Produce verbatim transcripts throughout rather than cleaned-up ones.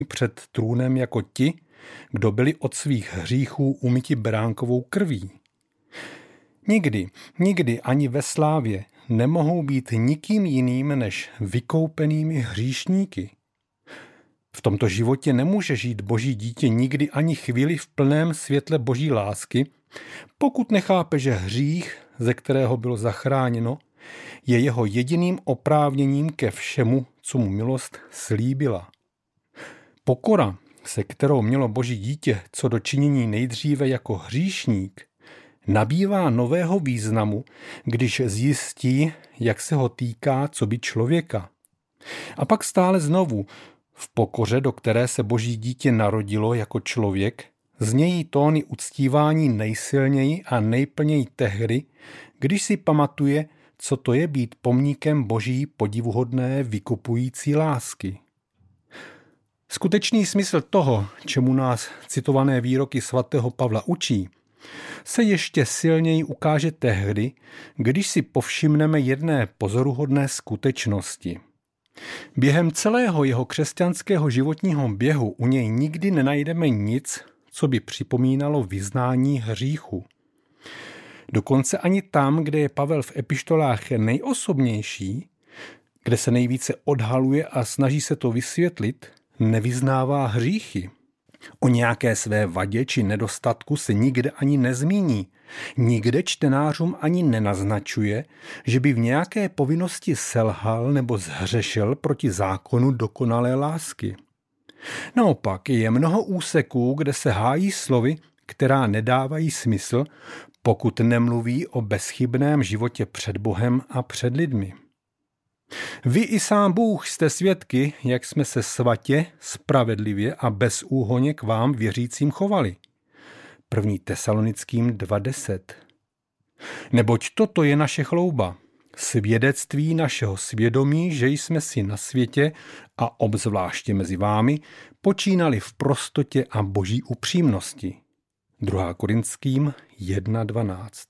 před trůnem jako ti, kdo byli od svých hříchů umyti beránkovou krví. Nikdy, nikdy ani ve slávě nemohou být nikým jiným než vykoupenými hříšníky. V tomto životě nemůže žít Boží dítě nikdy ani chvíli v plném světle Boží lásky, pokud nechápe, že hřích, ze kterého bylo zachráněno, je jeho jediným oprávněním ke všemu, co mu milost slíbila. Pokora, se kterou mělo Boží dítě co do činění nejdříve jako hříšník, nabývá nového významu, když zjistí, jak se ho týká coby člověka. A pak stále znovu, v pokoře, do které se Boží dítě narodilo jako člověk, znějí tóny uctívání nejsilněji a nejplněji tehdy, když si pamatuje, co to je být pomníkem Boží podivuhodné vykupující lásky. Skutečný smysl toho, čemu nás citované výroky svatého Pavla učí, se ještě silněji ukáže tehdy, když si povšimneme jedné pozoruhodné skutečnosti. Během celého jeho křesťanského životního běhu u něj nikdy nenajdeme nic, co by připomínalo vyznání hříchu. Dokonce ani tam, kde je Pavel v epištolách nejosobnější, kde se nejvíce odhaluje a snaží se to vysvětlit, nevyznává hříchy. O nějaké své vadě či nedostatku se nikde ani nezmíní. Nikde čtenářům ani nenaznačuje, že by v nějaké povinnosti selhal nebo zhřešil proti zákonu dokonalé lásky. Naopak je mnoho úseků, kde se hájí slovy, která nedávají smysl, pokud nemluví o bezchybném životě před Bohem a před lidmi. Vy i sám Bůh jste svědky, jak jsme se svatě, spravedlivě a bezúhonně k vám věřícím chovali. první Tesalonickým dva deset. Neboť toto je naše chlouba, svědectví našeho svědomí, že jsme si na světě a obzvláště mezi vámi počínali v prostotě a boží upřímnosti. druhá Korinským jedna dvanáct.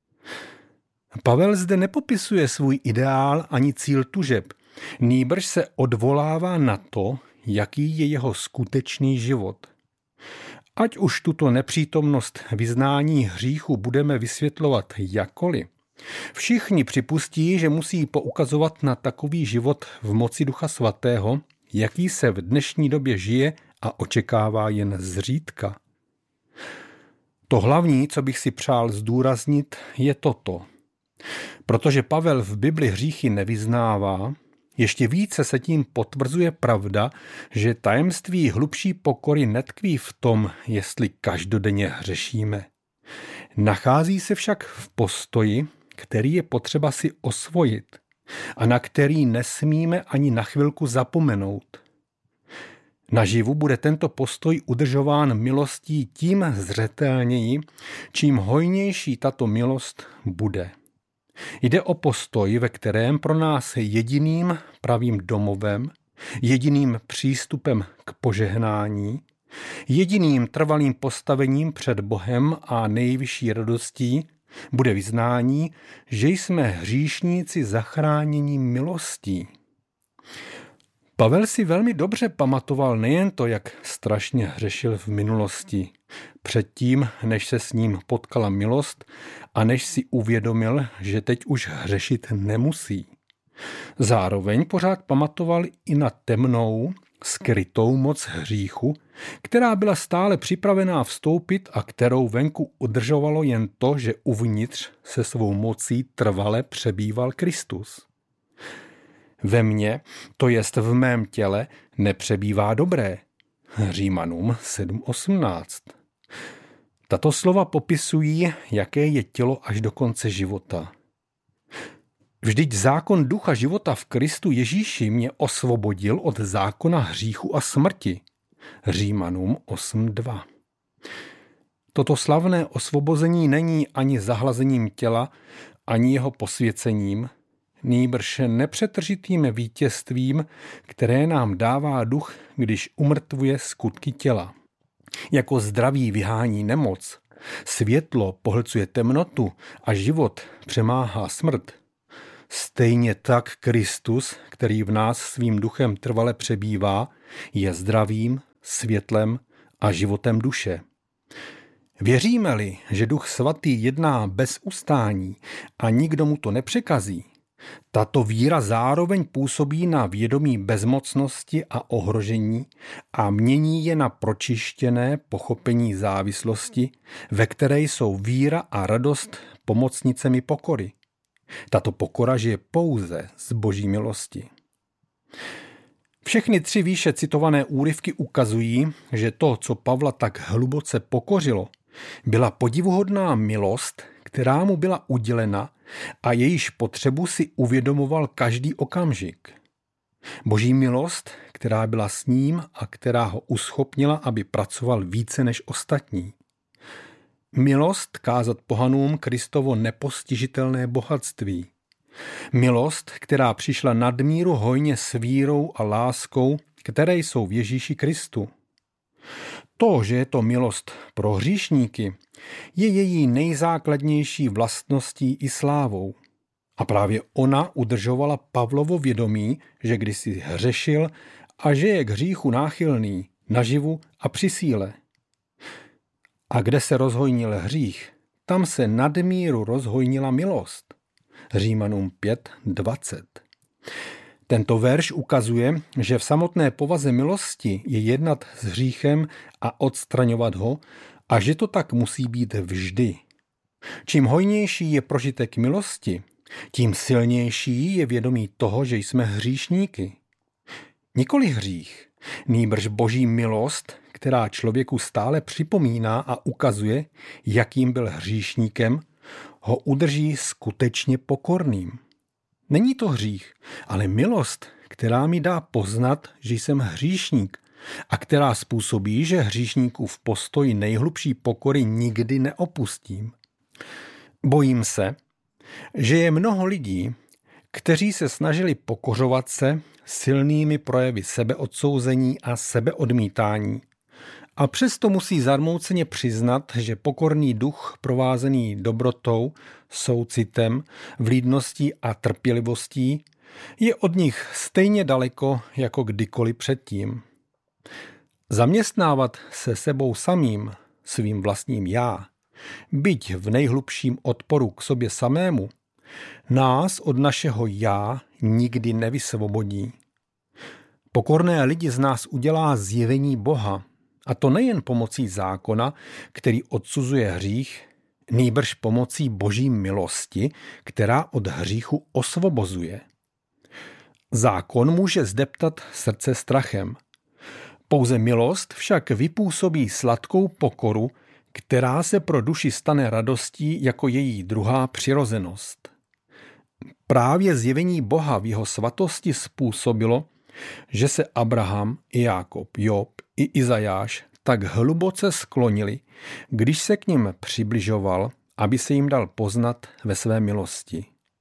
Pavel zde nepopisuje svůj ideál ani cíl tužeb, nýbrž se odvolává na to, jaký je jeho skutečný život. Ať už tuto nepřítomnost vyznání hříchu budeme vysvětlovat jakkoliv, všichni připustí, že musí poukazovat na takový život v moci Ducha Svatého, jaký se v dnešní době žije a očekává jen zřídka. To hlavní, co bych si přál zdůraznit, je toto. Protože Pavel v Bibli hříchy nevyznává, ještě více se tím potvrzuje pravda, že tajemství hlubší pokory netkví v tom, jestli každodenně hřešíme. Nachází se však v postoji, který je potřeba si osvojit a na který nesmíme ani na chvilku zapomenout. Naživu bude tento postoj udržován milostí tím zřetelněji, čím hojnější tato milost bude. Jde o postoj, ve kterém pro nás jediným pravým domovem, jediným přístupem k požehnání, jediným trvalým postavením před Bohem a nejvyšší radostí bude vyznání, že jsme hříšníci zachránění milostí. Pavel si velmi dobře pamatoval nejen to, jak strašně hřešil v minulosti, předtím, než se s ním potkala milost a než si uvědomil, že teď už hřešit nemusí. Zároveň pořád pamatoval i na temnou, skrytou moc hříchu, která byla stále připravená vstoupit a kterou venku udržovalo jen to, že uvnitř se svou mocí trvale přebýval Kristus. Ve mně, to jest v mém těle, nepřebývá dobré. Římanům sedm osmnáct. Tato slova popisují, jaké je tělo až do konce života. Vždyť zákon ducha života v Kristu Ježíši mě osvobodil od zákona hříchu a smrti. Římanům osm dva. Toto slavné osvobození není ani zahlazením těla, ani jeho posvěcením, nýbrž nepřetržitým vítězstvím, které nám dává duch, když umrtvuje skutky těla. Jako zdraví vyhání nemoc, světlo pohlcuje temnotu a život přemáhá smrt, Stejně tak Kristus, který v nás svým duchem trvale přebývá, je zdravím, světlem a životem duše. Věříme-li, že Duch Svatý jedná bez ustání a nikdo mu to nepřekazí, tato víra zároveň působí na vědomí bezmocnosti a ohrožení a mění je na pročištěné pochopení závislosti, ve které jsou víra a radost pomocnicemi pokory. Tato pokora žije pouze z Boží milosti. Všechny tři výše citované úryvky ukazují, že to, co Pavla tak hluboce pokořilo, byla podivuhodná milost, která mu byla udělena a jejíž potřebu si uvědomoval každý okamžik. Boží milost, která byla s ním a která ho uschopnila, aby pracoval více než ostatní. Milost kázat pohanům Kristovo nepostižitelné bohatství. Milost, která přišla nadmíru hojně s vírou a láskou, které jsou v Ježíši Kristu. To, že je to milost pro hříšníky, je její nejzákladnější vlastností i slávou. A právě ona udržovala Pavlovo vědomí, že kdysi hřešil a že je k hříchu náchylný, naživu a při síle. A kde se rozhojnil hřích, tam se nadmíru rozhojnila milost. Římanům pět dvacet. Tento verš ukazuje, že v samotné povaze milosti je jednat s hříchem a odstraňovat ho a že to tak musí být vždy. Čím hojnější je prožitek milosti, tím silnější je vědomí toho, že jsme hříšníky. Nikoli hřích, nýbrž Boží milost, která člověku stále připomíná a ukazuje, jakým byl hříšníkem, ho udrží skutečně pokorným. Není to hřích, ale milost, která mi dá poznat, že jsem hříšník a která způsobí, že hříšníkův postoj nejhlubší pokory nikdy neopustím. Bojím se, že je mnoho lidí, kteří se snažili pokořovat se silnými projevy sebeodsouzení a sebeodmítání. A přesto musí zarmouceně přiznat, že pokorný duch provázený dobrotou, soucitem, vlídností a trpělivostí je od nich stejně daleko jako kdykoliv předtím. Zaměstnávat se sebou samým, svým vlastním já, byť v nejhlubším odporu k sobě samému, nás od našeho já nikdy nevysvobodí. Pokorné lidi z nás udělá zjevení Boha, a to nejen pomocí zákona, který odsuzuje hřích, nýbrž pomocí Boží milosti, která od hříchu osvobozuje. Zákon může zdeptat srdce strachem. Pouze milost však vypůsobí sladkou pokoru, která se pro duši stane radostí jako její druhá přirozenost. Právě zjevení Boha v jeho svatosti způsobilo, že se Abraham, i Jákob, Job i Izajáš tak hluboce sklonili, když se k nim přibližoval, aby se jim dal poznat ve své milosti.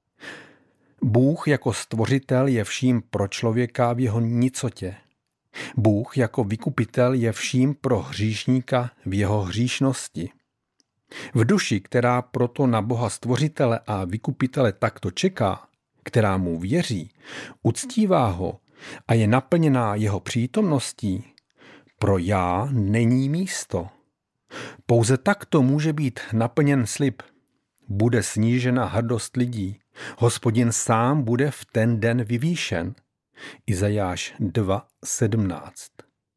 Bůh jako stvořitel je vším pro člověka v jeho nicotě. Bůh jako vykupitel je vším pro hříšníka v jeho hříšnosti. V duši, která proto na Boha stvořitele a vykupitele takto čeká, která mu věří, uctívá ho a je naplněná jeho přítomností, pro já není místo. Pouze takto může být naplněn slib. Bude snížena hrdost lidí. Hospodin sám bude v ten den vyvýšen. Izajáš dva sedmnáct.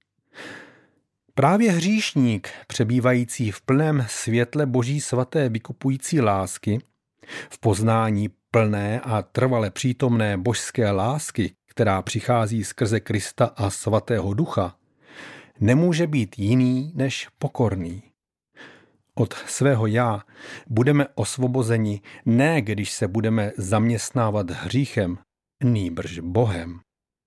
Právě hříšník, přebývající v plném světle Boží svaté vykupující lásky, v poznání plné a trvale přítomné božské lásky, která přichází skrze Krista a svatého ducha, nemůže být jiný než pokorný. Od svého já budeme osvobozeni ne když se budeme zaměstnávat hříchem, nýbrž Bohem.